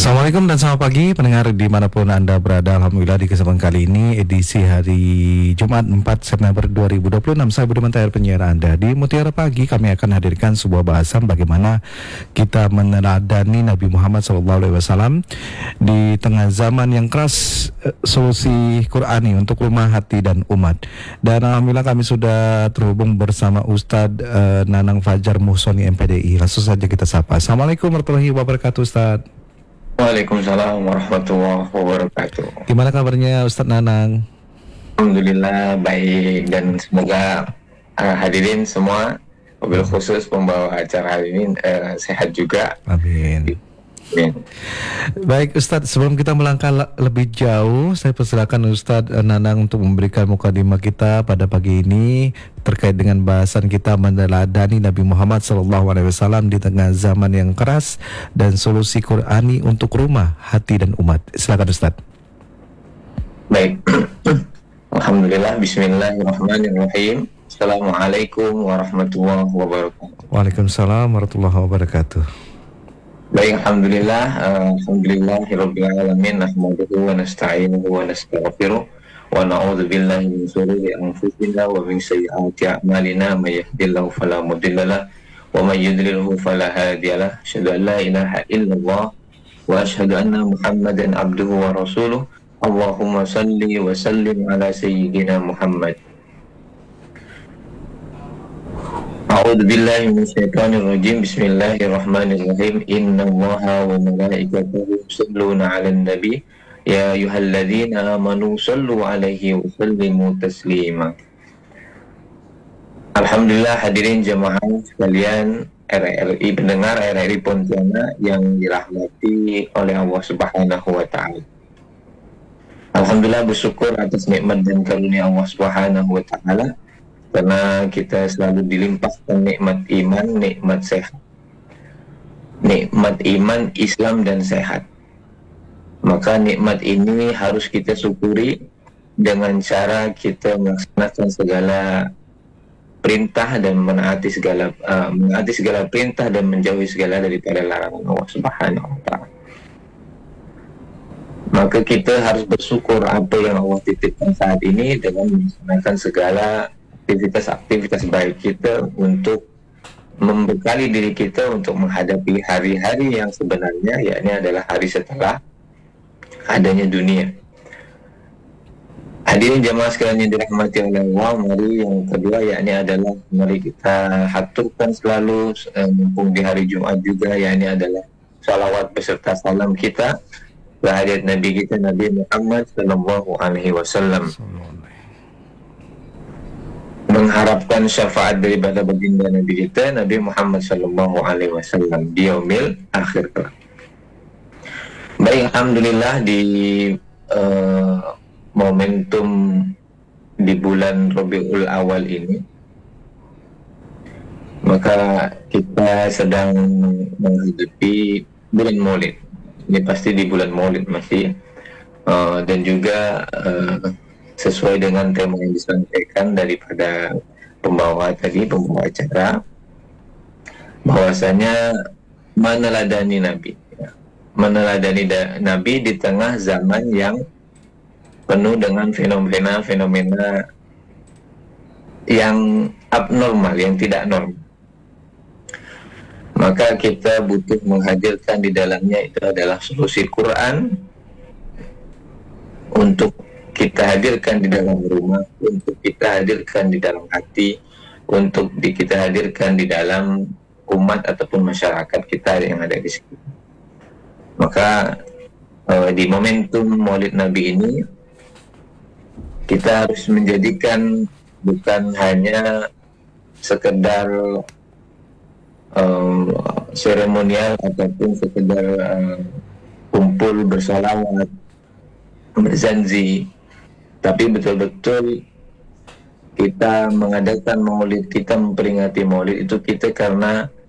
Assalamualaikum dan selamat pagi pendengar dimanapun Anda berada. Alhamdulillah di kesempatan kali ini edisi hari Jumat 4 September 2026 saya Budiman Tahir penyiar Anda. Di Mutiara Pagi kami akan hadirkan sebuah bahasan bagaimana kita meneladani Nabi Muhammad SAW di tengah zaman yang keras, solusi Qurani untuk rumah, hati dan umat. Dan alhamdulillah kami sudah terhubung bersama Ustadz Nanang Fajar Muhsoni MPDI. Langsung saja kita sapa. Assalamualaikum warahmatullahi wabarakatuh Ustadz. Waalaikumsalam warahmatullahi wabarakatuh. Gimana kabarnya Ustadz Nanang? Alhamdulillah baik, dan semoga hadirin semua, wabil khusus pembawa acara hari ini sehat juga. Amin. Amin. Baik Ustadz, sebelum kita melangkah lebih jauh, saya persilakan Ustadz Nanang untuk memberikan mukadimah kita pada pagi ini terkait dengan bahasan kita meneladani Nabi Muhammad SAW di tengah zaman yang keras dan solusi Qurani untuk rumah, hati dan umat. Silakan Ustadz. Baik. Alhamdulillah, bismillahirrahmanirrahim. Assalamualaikum warahmatullahi wabarakatuh. Waalaikumsalam warahmatullahi wabarakatuh. Baik, alhamdulillah, alhamdulillahirabbil alamin, nahmaduhu wa nasta'inuhu wa nastaghfiruh wa na'udzu billahi min shururi anfusina wa min sayyiati a'malina, may yahdihillahu fala mudhillalah wa may yudlilhu fala hadiyalah. Asyhadu an la ilaha illallah wa asyhadu anna Muhammadan abduhu wa rasuluh. Allahumma salli wa sallim ala sayyidina Muhammad. A'udzu billahi minasyaitonir rajim. Bismillahirrahmanirrahim. Innallaha wa malaikatahu yusholluna 'alan nabi ya ayyuhalladzina amanu shallu 'alaihi wa sallimu taslima. Alhamdulillah, hadirin jemaah sekalian RRI, pendengar RRI Pontianak yang dirahmati oleh Allah Subhanahu wa taala. Alhamdulillah, bersyukur atas nikmat dan karunia Allah Subhanahu wa taala, karena kita selalu dilimpahkan nikmat iman, nikmat sehat, nikmat iman, Islam dan sehat. Maka nikmat ini harus kita syukuri dengan cara kita melaksanakan segala perintah dan menaati segala perintah dan menjauhi segala daripada larangan Allah Subhanahu wa taala. Maka kita harus bersyukur apa yang Allah titipkan saat ini dengan melaksanakan segala aktivitas baik kita untuk membekali diri kita untuk menghadapi hari-hari yang sebenarnya, yakni adalah hari setelah adanya dunia. Hadirin jamaah sekalian yang dirahmati oleh Allah, mari yang kedua yakni adalah mari kita haturkan selalu mumpung di hari Jumat juga, yakni adalah salawat beserta salam kita kehadirat Nabi kita Nabi Muhammad sallallahu alaihi wasallam, mengharapkan syafaat daripada baginda Nabi kita Nabi Muhammad sallallahu alaihi wasallam di yaumil akhir. Baik, alhamdulillah di momentum di bulan Rabiul Awal ini, maka kita sedang menghadapi bulan Maulid. Ini pasti di bulan Maulid masih, dan juga sesuai dengan tema yang disampaikan daripada pembawa acara, bahwasanya meneladani Nabi di tengah zaman yang penuh dengan fenomena yang abnormal, yang tidak normal. Maka kita butuh menghadirkan di dalamnya itu adalah solusi Quran untuk kita hadirkan di dalam rumah, untuk kita hadirkan di dalam hati, untuk kita hadirkan di dalam umat ataupun masyarakat kita yang ada di sini. Maka di momentum Maulid Nabi ini kita harus menjadikan bukan hanya sekedar seremonial ataupun sekedar kumpul bersalawat, berzanzi, tapi betul-betul kita mengadakan Maulid, kita memperingati Maulid itu kita karena